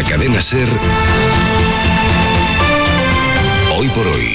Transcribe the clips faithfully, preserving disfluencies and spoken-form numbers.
Cadena SER, Hoy por Hoy,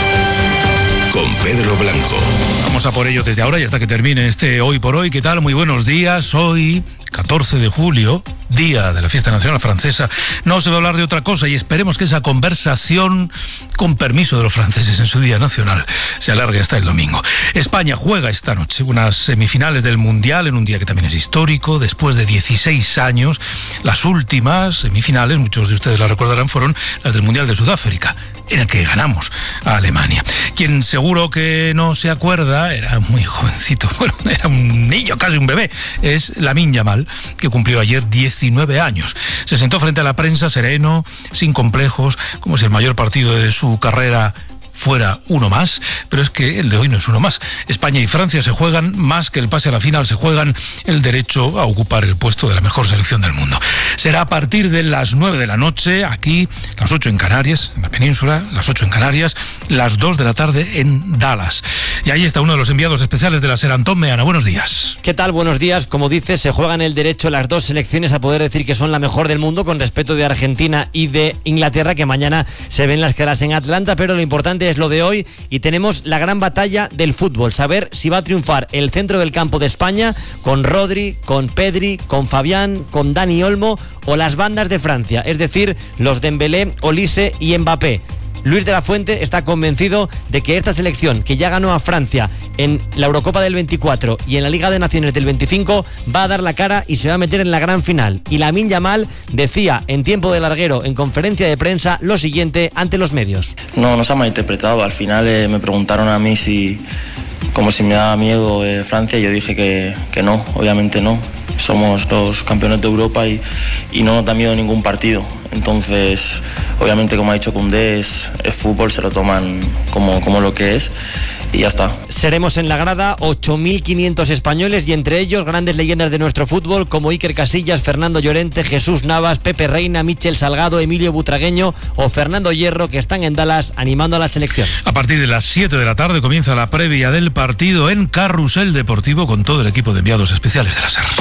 con Pedro Blanco. Vamos a por ello desde ahora y hasta que termine este Hoy por Hoy. ¿Qué tal? Muy buenos días. Hoy, catorce de julio, día de la Fiesta Nacional Francesa, no se va a hablar de otra cosa y esperemos que esa conversación, con permiso de los franceses en su día nacional, se alargue hasta el domingo. España juega esta noche unas semifinales del Mundial en un día que también es histórico. Después de dieciséis años, las últimas semifinales, muchos de ustedes la recordarán, fueron las del Mundial de Sudáfrica, en el que ganamos a Alemania. Quien seguro que no se acuerda, era muy jovencito, bueno, era un niño, casi un bebé, es Lamine Yamal, que cumplió ayer diecinueve años. Se sentó frente a la prensa sereno, sin complejos, como si el mayor partido de su carrera fuera uno más, pero es que el de hoy no es uno más. España y Francia se juegan más que el pase a la final, se juegan el derecho a ocupar el puesto de la mejor selección del mundo. Será a partir de las nueve de la noche, aquí, las ocho en Canarias, en la península, las ocho en Canarias, las dos de la tarde en Dallas. Y ahí está uno de los enviados especiales de la SER, Antón Meana. Buenos días. ¿Qué tal? Buenos días. Como dices, se juegan el derecho las dos selecciones a poder decir que son la mejor del mundo, con respeto de Argentina y de Inglaterra, que mañana se ven las caras en Atlanta, pero lo importante es lo de hoy y tenemos la gran batalla del fútbol, saber si va a triunfar el centro del campo de España con Rodri, con Pedri, con Fabián, con Dani Olmo, o las bandas de Francia, es decir, los Dembélé, Olise y Mbappé. Luis de la Fuente está convencido de que esta selección, que ya ganó a Francia en la Eurocopa del veinticuatro y en la Liga de Naciones del veinticinco, va a dar la cara y se va a meter en la gran final. Y Lamine Yamal decía en tiempo de larguero en conferencia de prensa lo siguiente ante los medios. No, no se ha malinterpretado. Al final eh, me preguntaron a mí si, como si me daba miedo eh, Francia, y yo dije que, que no, obviamente no. Somos los campeones de Europa y, y no nos da miedo ningún partido. Entonces, obviamente, como ha dicho Koundé, es, es fútbol, se lo toman como, como lo que es y ya está. Seremos en la grada ocho mil quinientos españoles y entre ellos grandes leyendas de nuestro fútbol como Iker Casillas, Fernando Llorente, Jesús Navas, Pepe Reina, Michel Salgado, Emilio Butragueño o Fernando Hierro, que están en Dallas animando a la selección. A partir de las siete de la tarde comienza la previa del partido en Carrusel Deportivo con todo el equipo de enviados especiales de la SER.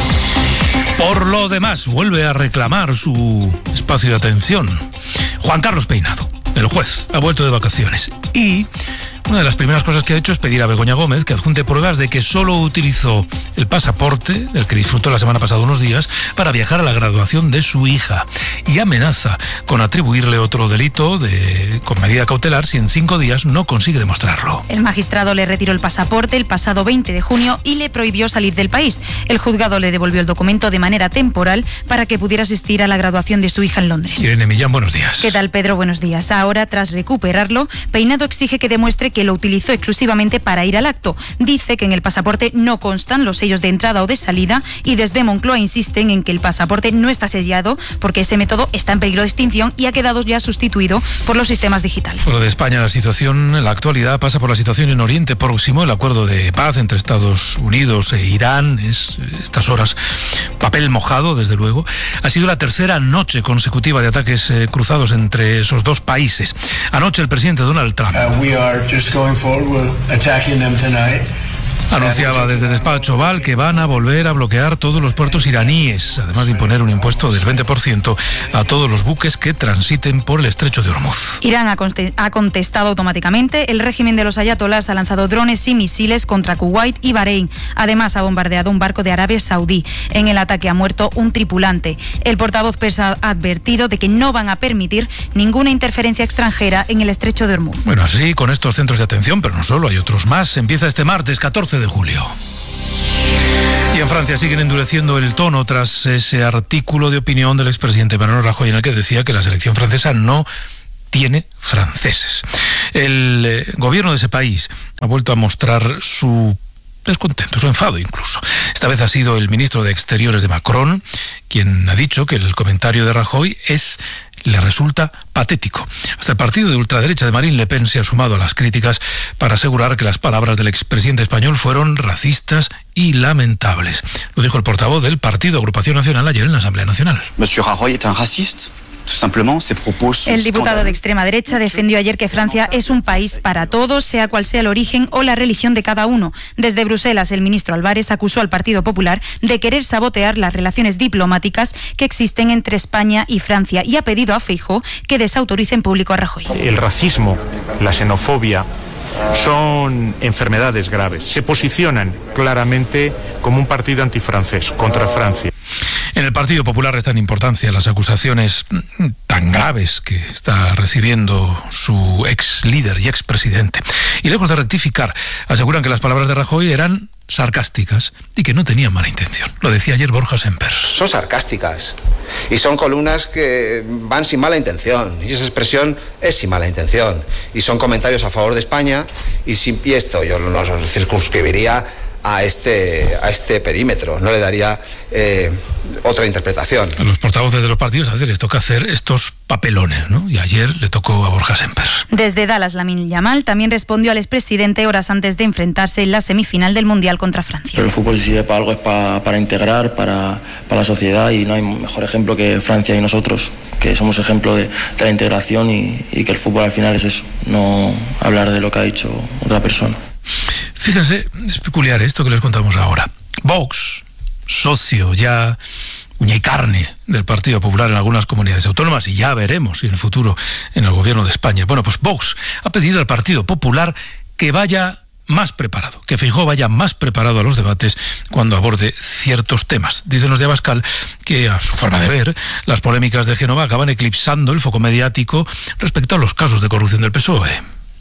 Por lo demás, vuelve a reclamar su espacio de atención Juan Carlos Peinado, el juez, ha vuelto de vacaciones y una de las primeras cosas que ha hecho es pedir a Begoña Gómez que adjunte pruebas de que solo utilizó el pasaporte, del que disfrutó la semana pasada unos días, para viajar a la graduación de su hija, y amenaza con atribuirle otro delito de, con medida cautelar si en cinco días no consigue demostrarlo. El magistrado le retiró el pasaporte el pasado veinte de junio y le prohibió salir del país. El juzgado le devolvió el documento de manera temporal para que pudiera asistir a la graduación de su hija en Londres. Irene Millán, buenos días. ¿Qué tal, Pedro? Buenos días. Ahora, tras recuperarlo, Peinado exige que demuestre que lo utilizó exclusivamente para ir al acto. Dice que en el pasaporte no constan los sellos de entrada o de salida y desde Moncloa insisten en que el pasaporte no está sellado porque ese método está en peligro de extinción y ha quedado ya sustituido por los sistemas digitales. Fuera de España, la situación, la actualidad pasa por la situación en Oriente Próximo. El acuerdo de paz entre Estados Unidos e Irán es, estas horas, papel mojado, desde luego. Ha sido la tercera noche consecutiva de ataques eh, cruzados entre esos dos países. Anoche el presidente Donald Trump Uh, we are just going forward. We're attacking them tonight. Anunciaba desde el despacho Oval que van a volver a bloquear todos los puertos iraníes, además de imponer un impuesto del veinte por ciento a todos los buques que transiten por el estrecho de Hormuz. Irán ha, conte- ha contestado automáticamente. El régimen de los ayatolás ha lanzado drones y misiles contra Kuwait y Bahrein. Además, ha bombardeado un barco de Arabia Saudí. En el ataque ha muerto un tripulante. El portavoz persa ha advertido de que no van a permitir ninguna interferencia extranjera en el estrecho de Hormuz. Bueno, así con estos centros de atención, pero no solo, hay otros más. Empieza este martes catorce de julio. Y en Francia siguen endureciendo el tono tras ese artículo de opinión del expresidente Mariano Rajoy en el que decía que la selección francesa no tiene franceses. El eh, gobierno de ese país ha vuelto a mostrar su descontento, su enfado incluso. Esta vez ha sido el ministro de Exteriores de Macron quien ha dicho que el comentario de Rajoy es le resulta patético. Hasta el partido de ultraderecha de Marine Le Pen se ha sumado a las críticas para asegurar que las palabras del expresidente español fueron racistas y lamentables. Lo dijo el portavoz del Partido Agrupación Nacional ayer en la Asamblea Nacional. Monsieur Rajoy es un racista. El diputado de extrema derecha defendió ayer que Francia es un país para todos, sea cual sea el origen o la religión de cada uno. Desde Bruselas, el ministro Álvarez acusó al Partido Popular de querer sabotear las relaciones diplomáticas que existen entre España y Francia y ha pedido a Feijóo que desautorice en público a Rajoy. El racismo, la xenofobia son enfermedades graves. Se posicionan claramente como un partido antifrancés contra Francia. En el Partido Popular restan importancia las acusaciones tan graves que está recibiendo su ex líder y ex presidente. Y lejos de rectificar, aseguran que las palabras de Rajoy eran sarcásticas y que no tenían mala intención. Lo decía ayer Borja Semper. Son sarcásticas y son columnas que van sin mala intención y esa expresión es sin mala intención y son comentarios a favor de España y, sin, y esto yo no circunscribiría a este, a este perímetro, no le daría eh, otra interpretación. A los portavoces de los partidos a veces les toca hacer estos papelones, ¿no? Y ayer le tocó a Borja Semper. Desde Dallas, Lamine Yamal también respondió al expresidente horas antes de enfrentarse en la semifinal del Mundial contra Francia. Pero el fútbol si sirve para algo es para, para integrar, para, para la sociedad y no hay mejor ejemplo que Francia y nosotros, que somos ejemplo de, de la integración y, y que el fútbol al final es eso, no hablar de lo que ha dicho otra persona. Fíjense, es peculiar esto que les contamos ahora. Vox, socio ya uña y carne del Partido Popular en algunas comunidades autónomas, y ya veremos si en el futuro en el gobierno de España. Bueno, pues Vox ha pedido al Partido Popular que vaya más preparado, que Feijóo vaya más preparado a los debates cuando aborde ciertos temas. Dicen los de Abascal que, a su forma de ver, las polémicas de Génova acaban eclipsando el foco mediático respecto a los casos de corrupción del P S O E.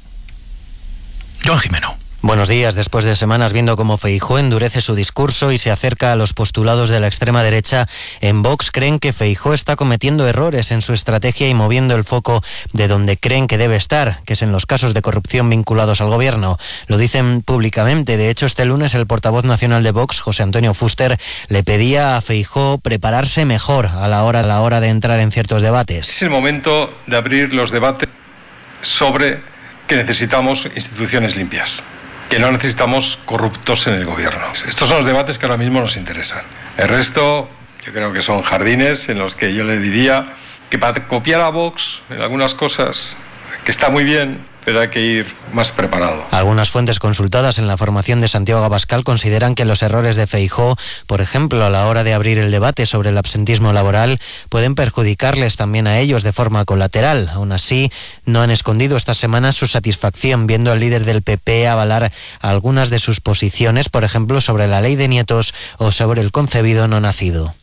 Joan Jimeno. Buenos días. Después de semanas viendo cómo Feijóo endurece su discurso y se acerca a los postulados de la extrema derecha, en Vox creen que Feijóo está cometiendo errores en su estrategia y moviendo el foco de donde creen que debe estar, que es en los casos de corrupción vinculados al gobierno. Lo dicen públicamente. De hecho, este lunes el portavoz nacional de Vox, José Antonio Fuster, le pedía a Feijóo prepararse mejor a la hora, a la hora de entrar en ciertos debates. Es el momento de abrir los debates sobre que necesitamos instituciones limpias, que no necesitamos corruptos en el gobierno. Estos son los debates que ahora mismo nos interesan. El resto, yo creo que son jardines en los que yo le diría que para copiar a Vox en algunas cosas, que está muy bien, pero hay que ir más preparado. Algunas fuentes consultadas en la formación de Santiago Abascal consideran que los errores de Feijóo, por ejemplo, a la hora de abrir el debate sobre el absentismo laboral, pueden perjudicarles también a ellos de forma colateral. Aún así, no han escondido esta semana su satisfacción viendo al líder del P P avalar algunas de sus posiciones, por ejemplo, sobre la ley de nietos o sobre el concebido no nacido.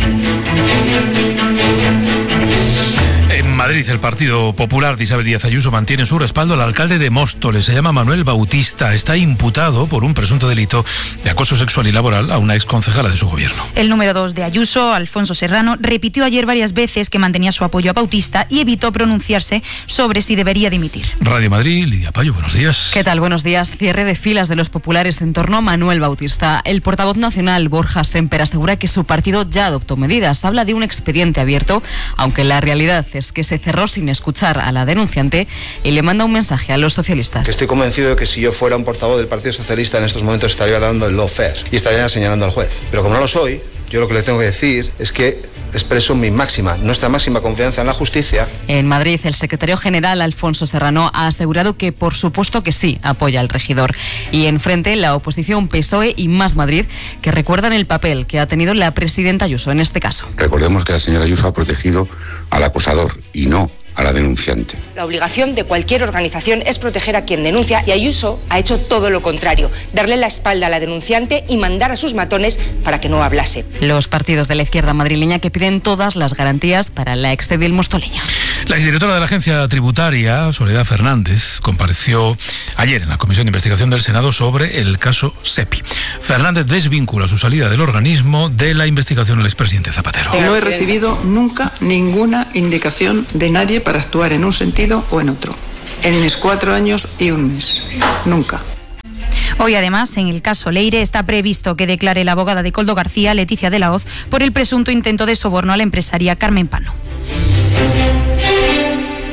En Madrid, el Partido Popular de Isabel Díaz Ayuso mantiene su respaldo al alcalde de Móstoles. Se llama Manuel Bautista. Está imputado por un presunto delito de acoso sexual y laboral a una exconcejala de su gobierno. El número dos de Ayuso, Alfonso Serrano, repitió ayer varias veces que mantenía su apoyo a Bautista y evitó pronunciarse sobre si debería dimitir. Radio Madrid, Lidia Payo, buenos días. ¿Qué tal? Buenos días. Cierre de filas de los populares en torno a Manuel Bautista. El portavoz nacional, Borja Semper, asegura que su partido ya adoptó medidas. Habla de un expediente abierto, aunque la realidad es que se cerró sin escuchar a la denunciante y le manda un mensaje a los socialistas. Estoy convencido de que si yo fuera un portavoz del Partido Socialista en estos momentos estaría dando el lawfare y estaría señalando al juez. Pero como no lo soy, yo lo que le tengo que decir es que expreso mi máxima, nuestra máxima confianza en la justicia. En Madrid, el secretario general Alfonso Serrano ha asegurado que por supuesto que sí apoya al regidor. Y enfrente, la oposición P S O E y Más Madrid, que recuerdan el papel que ha tenido la presidenta Ayuso en este caso. Recordemos que la señora Ayuso ha protegido al acosador y no a la denunciante. La obligación de cualquier organización es proteger a quien denuncia y Ayuso ha hecho todo lo contrario, darle la espalda a la denunciante y mandar a sus matones para que no hablase. Los partidos de la izquierda madrileña que piden todas las garantías para la exedil mostoleña. La exdirectora de la Agencia Tributaria, Soledad Fernández, compareció ayer en la Comisión de Investigación del Senado sobre el caso SEPI. Fernández desvincula su salida del organismo de la investigación al expresidente Zapatero. No he recibido nunca ninguna indicación de nadie para actuar en un sentido o en otro. En mis cuatro años y un mes. Nunca. Hoy, además, en el caso Leire está previsto que declare la abogada de Koldo García, Leticia de la Hoz, por el presunto intento de soborno a la empresaria Carmen Pano.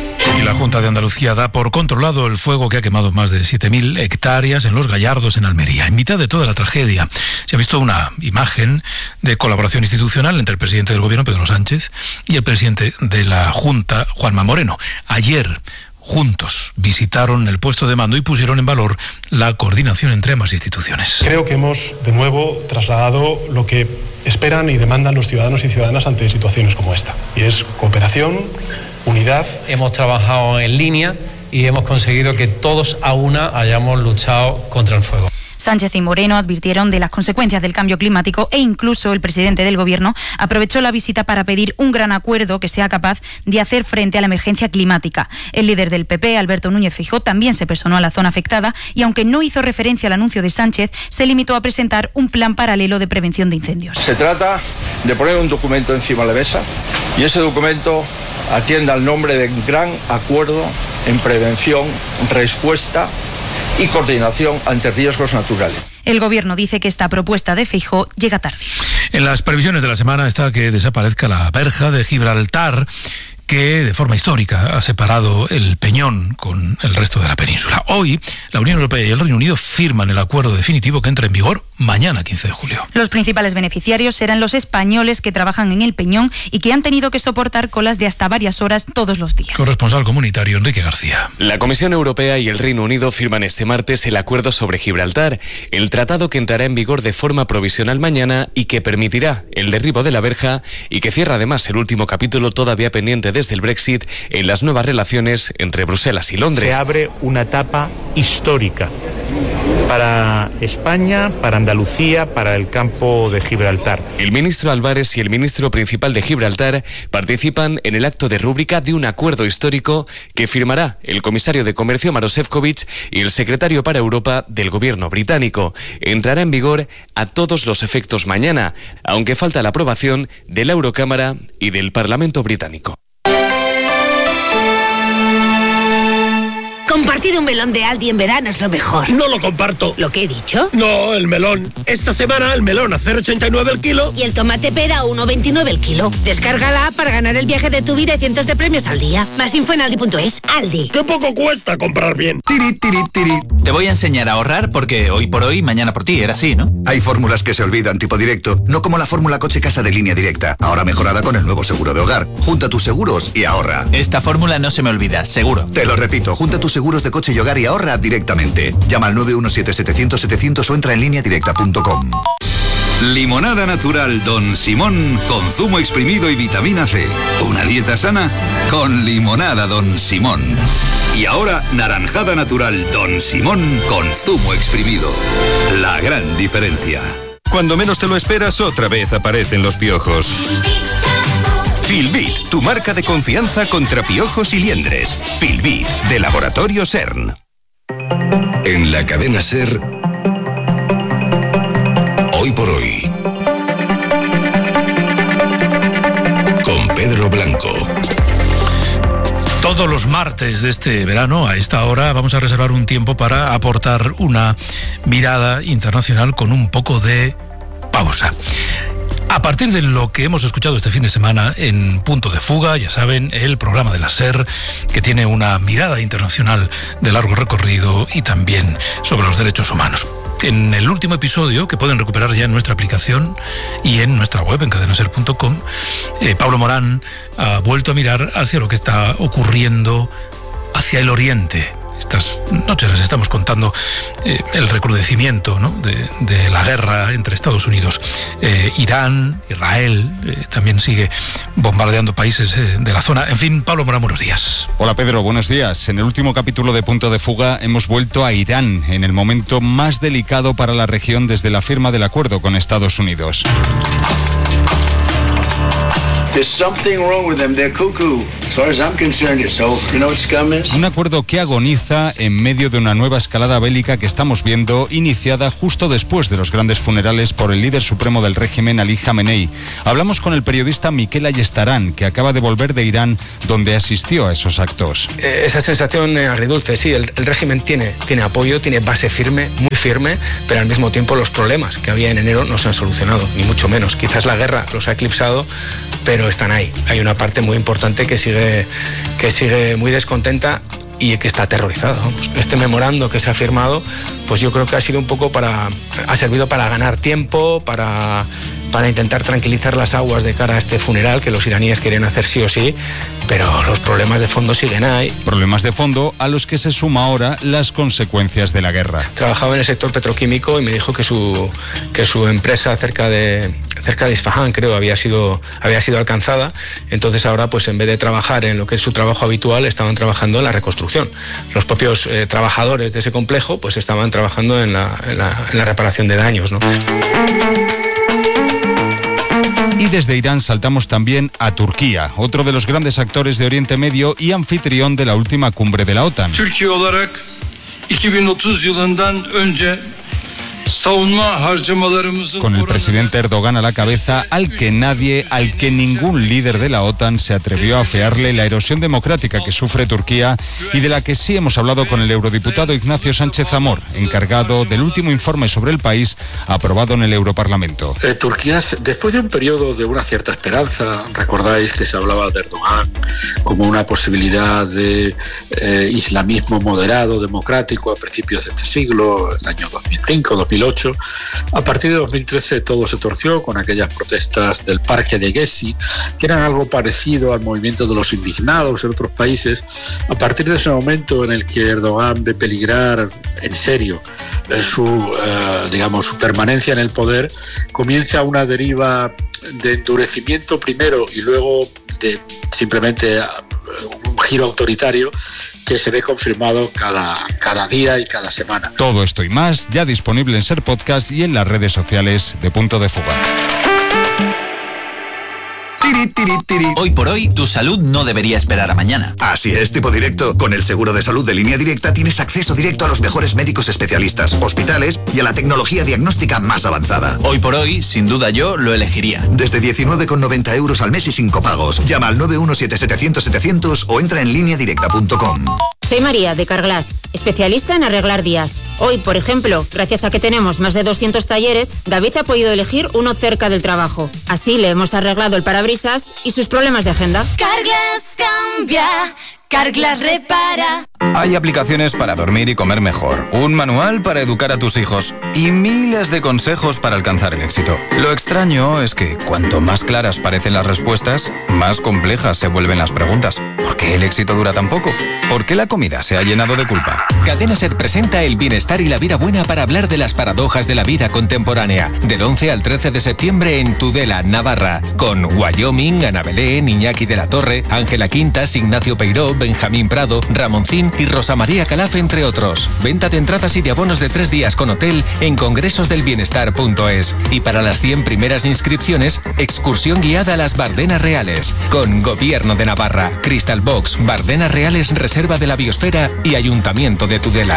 Y la Junta de Andalucía da por controlado el fuego que ha quemado más de siete mil hectáreas en Los Gallardos, en Almería. En mitad de toda la tragedia se ha visto una imagen de colaboración institucional entre el presidente del Gobierno, Pedro Sánchez, y el presidente de la Junta, Juanma Moreno. Ayer, juntos, visitaron el puesto de mando y pusieron en valor la coordinación entre ambas instituciones. Creo que hemos, de nuevo, trasladado lo que esperan y demandan los ciudadanos y ciudadanas ante situaciones como esta, y es cooperación, unidad. Hemos trabajado en línea y hemos conseguido que todos a una hayamos luchado contra el fuego. Sánchez y Moreno advirtieron de las consecuencias del cambio climático e incluso el presidente del Gobierno aprovechó la visita para pedir un gran acuerdo que sea capaz de hacer frente a la emergencia climática. El líder del P P, Alberto Núñez Feijóo, también se personó a la zona afectada y aunque no hizo referencia al anuncio de Sánchez, se limitó a presentar un plan paralelo de prevención de incendios. Se trata de poner un documento encima de la mesa y ese documento atiende al nombre de Gran Acuerdo en Prevención, Respuesta y coordinación ante riesgos naturales. El Gobierno dice que esta propuesta de Feijóo llega tarde. En las previsiones de la semana está que desaparezca la verja de Gibraltar, que de forma histórica ha separado el Peñón con el resto de la península. Hoy, la Unión Europea y el Reino Unido firman el acuerdo definitivo que entra en vigor mañana, quince de julio. Los principales beneficiarios serán los españoles que trabajan en el Peñón y que han tenido que soportar colas de hasta varias horas todos los días. Corresponsal comunitario Enrique García. La Comisión Europea y el Reino Unido firman este martes el acuerdo sobre Gibraltar, el tratado que entrará en vigor de forma provisional mañana y que permitirá el derribo de la verja y que cierra además el último capítulo todavía pendiente desde el Brexit en las nuevas relaciones entre Bruselas y Londres. Se abre una etapa histórica para España, para Andalucía, para el campo de Gibraltar. El ministro Álvarez y el ministro principal de Gibraltar participan en el acto de rúbrica de un acuerdo histórico que firmará el comisario de Comercio Maroš Šefčovič y el secretario para Europa del gobierno británico. Entrará en vigor a todos los efectos mañana, aunque falta la aprobación de la Eurocámara y del Parlamento británico. Compartir un melón de Aldi en verano es lo mejor. No lo comparto. ¿Lo que he dicho? No, el melón. Esta semana el melón a cero coma ochenta y nueve el kilo. Y el tomate pera a uno coma veintinueve el kilo. Descárgala para ganar el viaje de tu vida y cientos de premios al día. Más info en aldi punto es. Aldi. ¡Qué poco cuesta comprar bien! Tiri, tiri, tiri. Te voy a enseñar a ahorrar porque hoy por hoy, mañana por ti. Era así, ¿no? Hay fórmulas que se olvidan, tipo directo. No como la fórmula coche-casa de Línea Directa. Ahora mejorada con el nuevo seguro de hogar. Junta tus seguros y ahorra. Esta fórmula no se me olvida, seguro. Te lo repito. Junta tus seguros de coche y hogar y ahorra directamente. Llama al nueve uno siete setecientos setecientos o entra en línea directa punto com. Limonada natural Don Simón con zumo exprimido y vitamina C. Una dieta sana con limonada Don Simón. Y ahora naranjada natural Don Simón con zumo exprimido. La gran diferencia. Cuando menos te lo esperas, otra vez aparecen los piojos. Filbit, tu marca de confianza contra piojos y liendres. Filbit, de Laboratorio SERN. En la cadena SER, hoy por hoy, con Pedro Blanco. Todos los martes de este verano, a esta hora, vamos a reservar un tiempo para aportar una mirada internacional con un poco de pausa. A partir de lo que hemos escuchado este fin de semana en Punto de Fuga, ya saben, el programa de la SER, que tiene una mirada internacional de largo recorrido y también sobre los derechos humanos. En el último episodio, que pueden recuperar ya en nuestra aplicación y en nuestra web, en cadena ser punto com, eh, Pablo Morán ha vuelto a mirar hacia lo que está ocurriendo hacia el oriente. Estas noches les estamos contando eh, el recrudecimiento, ¿no?, de, de la guerra entre Estados Unidos, eh, Irán, Israel, eh, también sigue bombardeando países eh, de la zona. En fin, Pablo Morán, buenos días. Hola Pedro, buenos días. En el último capítulo de Punto de Fuga hemos vuelto a Irán, en el momento más delicado para la región desde la firma del acuerdo con Estados Unidos. There's something wrong with them. They're cuckoo. As far as I'm concerned, it's over. You know what scum is? Un acuerdo que agoniza en medio de una nueva escalada bélica que estamos viendo, iniciada justo después de los grandes funerales por el líder supremo del régimen, Ali Khamenei. Hablamos con el periodista Miquel Ayestarán, que acaba de volver de Irán, donde asistió a esos actos. Eh, esa sensación eh, agridulce, sí, el, el régimen tiene, tiene apoyo, tiene base firme, muy firme, pero al mismo tiempo los problemas que había en enero no se han solucionado, ni mucho menos. Quizás la guerra los ha eclipsado, pero están ahí. Hay una parte muy importante que sigue, que sigue muy descontenta y que está aterrorizada. Vamos. Este memorando que se ha firmado, pues yo creo que ha sido un poco para, ha servido para ganar tiempo, para, para intentar tranquilizar las aguas de cara a este funeral que los iraníes quieren hacer sí o sí, pero los problemas de fondo siguen ahí. Problemas de fondo a los que se suma ahora las consecuencias de la guerra. Trabajaba en el sector petroquímico y me dijo que su, que su empresa cerca de, cerca de Isfahán, creo, había sido, había sido alcanzada. Entonces ahora, pues en vez de trabajar en lo que es su trabajo habitual, estaban trabajando en la reconstrucción. Los propios eh, trabajadores de ese complejo pues estaban trabajando en la, en la, en la reparación de daños, ¿no? Y desde Irán saltamos también a Turquía, otro de los grandes actores de Oriente Medio y anfitrión de la última cumbre de la OTAN. Türkiye olarak iki bin otuz yılından önce Con el presidente Erdogan a la cabeza, al que nadie, al que ningún líder de la OTAN se atrevió a afearle la erosión democrática que sufre Turquía y de la que sí hemos hablado con el eurodiputado Ignacio Sánchez Amor, encargado del último informe sobre el país aprobado en el Europarlamento. Eh, Turquía, después de un periodo de una cierta esperanza, recordáis que se hablaba de Erdogan como una posibilidad de eh, islamismo moderado, democrático a principios de este siglo, el año dos mil cinco, dos mil ocho. A partir de dos mil trece todo se torció con aquellas protestas del Parque de Gezi, que eran algo parecido al movimiento de los indignados en otros países. A partir de ese momento en el que Erdogan ve peligrar en serio eh, su, eh, digamos, su permanencia en el poder, comienza una deriva de endurecimiento primero y luego de simplemente un giro autoritario que se ve confirmado cada, cada día y cada semana. Todo esto y más ya disponible en Ser Podcast y en las redes sociales de Punto de Fuga. Hoy por hoy, tu salud no debería esperar a mañana. Así es, Tipo Directo. Con el seguro de salud de Línea Directa tienes acceso directo a los mejores médicos especialistas, hospitales y a la tecnología diagnóstica más avanzada. Hoy por hoy, sin duda yo lo elegiría. Desde diecinueve con noventa euros al mes y sin copagos. Llama al nueve uno siete setecientos setecientos o entra en línea directa punto com. Soy María de Carglass, especialista en arreglar días. Hoy, por ejemplo, gracias a que tenemos más de doscientos talleres, David ha podido elegir uno cerca del trabajo. Así le hemos arreglado el parabrisas y sus problemas de agenda. Carglass cambia, Carglass repara. Hay aplicaciones para dormir y comer mejor, un manual para educar a tus hijos y miles de consejos para alcanzar el éxito. Lo extraño es que cuanto más claras parecen las respuestas, más complejas se vuelven las preguntas. ¿Por qué el éxito dura tan poco? ¿Por qué la comida se ha llenado de culpa? Cadena Ser presenta el bienestar y la vida buena para hablar de las paradojas de la vida contemporánea. Del once al trece de septiembre en Tudela, Navarra. Con Wyoming, Ana Belén, Iñaki de la Torre, Ángela Quintas, Ignacio Peiró, Benjamín Prado, Ramoncín y Rosa María Calaf, entre otros. Venta de entradas y de abonos de tres días con hotel en congresosdelbienestar punto es. Y para las cien primeras inscripciones, excursión guiada a las Bardenas Reales. Con Gobierno de Navarra, Crystal Box, Bardenas Reales, Reserva de la Biosfera y Ayuntamiento de Tudela.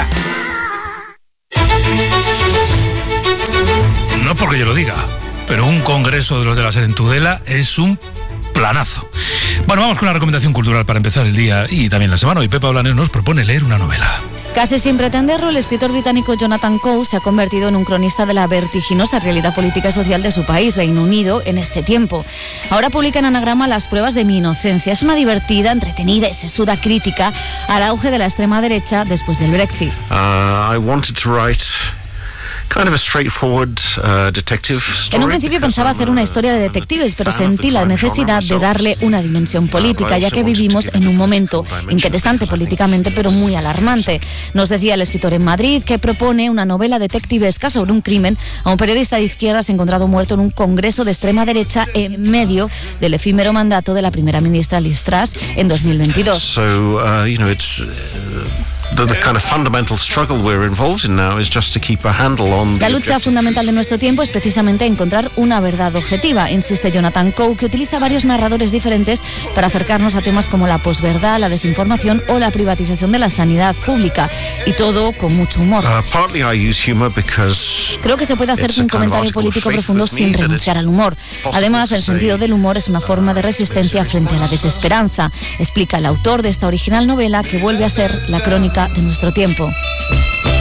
No porque yo lo diga, pero un congreso de los de la Ser en Tudela es un planazo. Bueno, vamos con una recomendación cultural para empezar el día y también la semana. Hoy Pepa Blanes nos propone leer una novela. Casi sin pretenderlo, el escritor británico Jonathan Coe se ha convertido en un cronista de la vertiginosa realidad política y social de su país, Reino Unido, en este tiempo. Ahora publica en Anagrama Las pruebas de mi inocencia. Es una divertida, entretenida y sesuda crítica al auge de la extrema derecha después del Brexit. Uh, I wanted to write kind of a straightforward uh, detective story. En un principio pensaba hacer una historia de detectives, pero sentí la necesidad de darle una dimensión política, ya que vivimos en un momento interesante políticamente, pero muy alarmante. Nos decía el escritor en Madrid que propone una novela detectivesca sobre un crimen a un periodista de izquierdas encontrado muerto en un congreso de extrema derecha en medio del efímero mandato de la primera ministra Liz Truss en dos mil veintidós. So, uh, you know, it's, uh, The, the kind of fundamental struggle we're involved in now is just to keep a handle on La lucha fundamental de nuestro tiempo es precisamente encontrar una verdad objetiva, insiste Jonathan Coe, que utiliza varios narradores diferentes para acercarnos a temas como la posverdad, la desinformación o la privatización de la sanidad pública, y todo con mucho humor. Uh, partly I use humor because Creo que se puede hacer un comentario político profundo sin renunciar al humor. Además, el sentido del humor es una forma de resistencia frente a la desesperanza, explica el autor de esta original novela que vuelve a ser la crónica de nuestro tiempo.